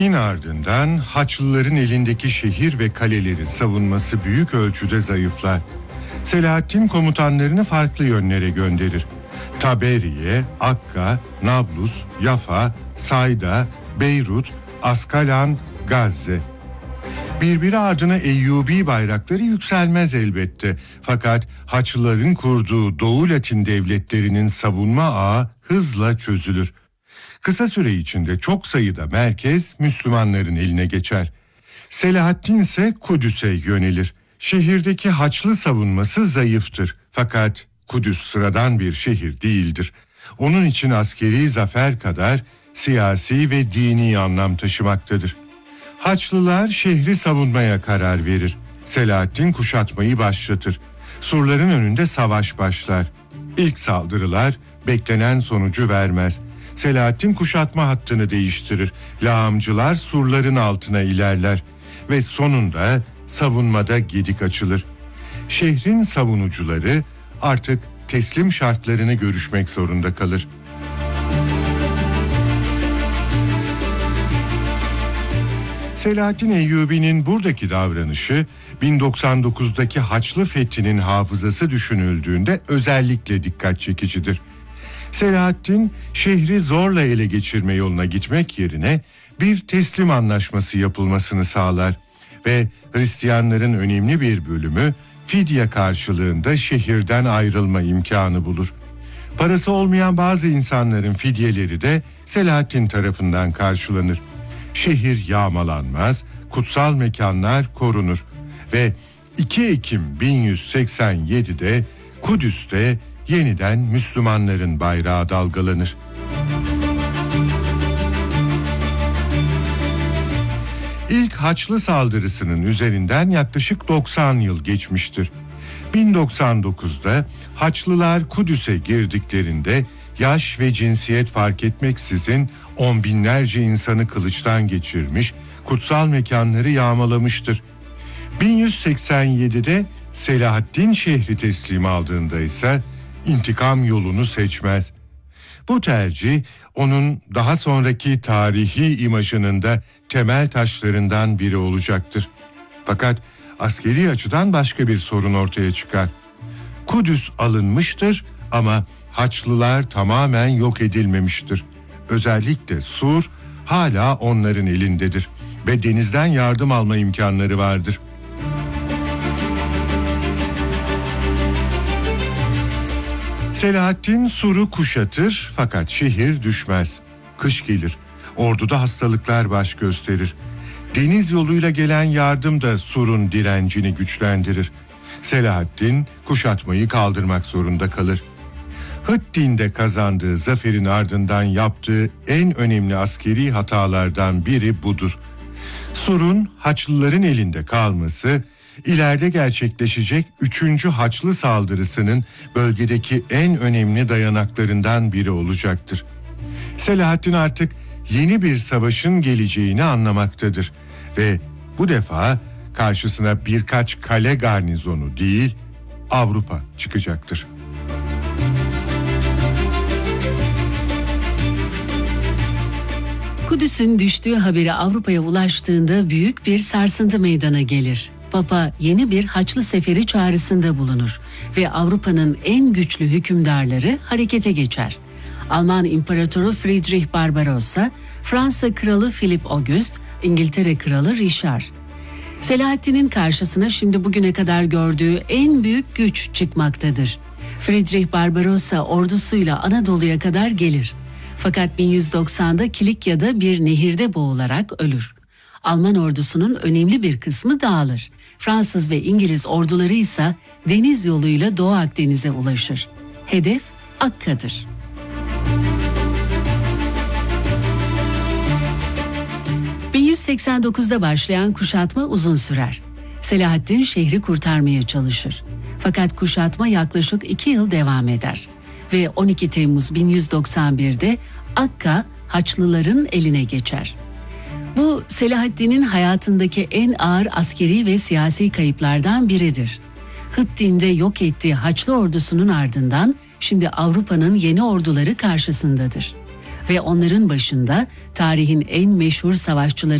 Yine ardından Haçlıların elindeki şehir ve kalelerin savunması büyük ölçüde zayıflar. Selahaddin komutanlarını farklı yönlere gönderir. Taberiye, Akka, Nablus, Yafa, Sayda, Beyrut, Askalan, Gazze. Birbiri ardına Eyyubi bayrakları yükselmez elbette. Fakat Haçlıların kurduğu Doğu Latin devletlerinin savunma ağı hızla çözülür. Kısa süre içinde çok sayıda merkez Müslümanların eline geçer. Selahaddin ise Kudüs'e yönelir. Şehirdeki Haçlı savunması zayıftır. Fakat Kudüs sıradan bir şehir değildir. Onun için askeri zafer kadar siyasi ve dini anlam taşımaktadır. Haçlılar şehri savunmaya karar verir. Selahaddin kuşatmayı başlatır. Surların önünde savaş başlar. İlk saldırılar beklenen sonucu vermez. Selahaddin kuşatma hattını değiştirir. Lağımcılar surların altına ilerler ve sonunda savunmada gedik açılır. Şehrin savunucuları artık teslim şartlarını görüşmek zorunda kalır. Selahaddin Eyyubi'nin buradaki davranışı 1099'daki Haçlı fethinin hafızası düşünüldüğünde özellikle dikkat çekicidir. Selahaddin şehri zorla ele geçirme yoluna gitmek yerine bir teslim anlaşması yapılmasını sağlar ve Hristiyanların önemli bir bölümü fidye karşılığında şehirden ayrılma imkanı bulur. Parası olmayan bazı insanların fidyeleri de Selahaddin tarafından karşılanır. Şehir yağmalanmaz, kutsal mekanlar korunur ve 2 Ekim 1187'de Kudüs'te yeniden Müslümanların bayrağı dalgalanır. İlk Haçlı saldırısının üzerinden yaklaşık 90 yıl geçmiştir. 1099'da Haçlılar Kudüs'e girdiklerinde yaş ve cinsiyet fark etmeksizin on binlerce insanı kılıçtan geçirmiş, kutsal mekanları yağmalamıştır. 1187'de Selahaddin şehri teslim aldığında ise intikam yolunu seçmez. Bu tercih onun daha sonraki tarihi imajının da temel taşlarından biri olacaktır. Fakat askeri açıdan başka bir sorun ortaya çıkar. Kudüs alınmıştır ama Haçlılar tamamen yok edilmemiştir. Özellikle Sur hala onların elindedir ve denizden yardım alma imkanları vardır. Selahaddin Sur'u kuşatır fakat şehir düşmez. Kış gelir, orduda hastalıklar baş gösterir. Deniz yoluyla gelen yardım da Sur'un direncini güçlendirir. Selahaddin kuşatmayı kaldırmak zorunda kalır. Hıttin'de kazandığı zaferin ardından yaptığı en önemli askeri hatalardan biri budur. Sur'un Haçlıların elinde kalması, ileride gerçekleşecek 3. Haçlı saldırısının bölgedeki en önemli dayanaklarından biri olacaktır. Selahaddin artık yeni bir savaşın geleceğini anlamaktadır ve bu defa karşısına birkaç kale garnizonu değil, Avrupa çıkacaktır. Kudüs'ün düştüğü haberi Avrupa'ya ulaştığında büyük bir sarsıntı meydana gelir. Papa yeni bir Haçlı seferi çağrısında bulunur ve Avrupa'nın en güçlü hükümdarları harekete geçer. Alman İmparatoru Friedrich Barbarossa, Fransa Kralı Philip August, İngiltere Kralı Richard. Selahaddin'in karşısına şimdi bugüne kadar gördüğü en büyük güç çıkmaktadır. Friedrich Barbarossa ordusuyla Anadolu'ya kadar gelir. Fakat 1190'da Kilikya'da bir nehirde boğularak ölür. Alman ordusunun önemli bir kısmı dağılır. Fransız ve İngiliz orduları ise deniz yoluyla Doğu Akdeniz'e ulaşır. Hedef Akka'dır. ...1189'da başlayan kuşatma uzun sürer. Selahaddin şehri kurtarmaya çalışır. Fakat kuşatma yaklaşık 2 yıl devam eder. Ve 12 Temmuz 1191'de Akka Haçlıların eline geçer. Bu Selahaddin'in hayatındaki en ağır askeri ve siyasi kayıplardan biridir. Hıttin'de yok ettiği Haçlı ordusunun ardından şimdi Avrupa'nın yeni orduları karşısındadır. ve onların başında tarihin en meşhur savaşçıları